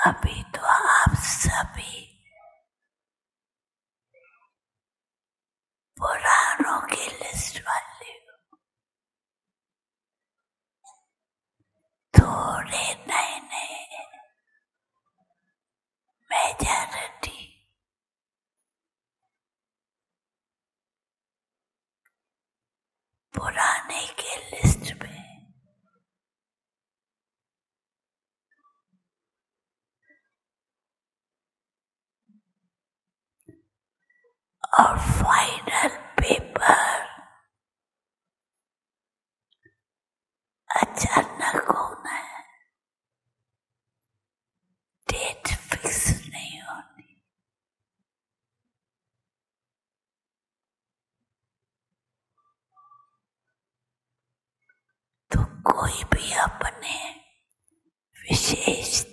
अभी तो आप सभी पुरानों की लिस्ट वाले हो, थोड़े नए नए मेजॉरिटी पुराने के लिस्ट में। और फाइनल पेपर अचानक होना है, डेट फिक्स नहीं होनी। तो कोई भी अपने विशेष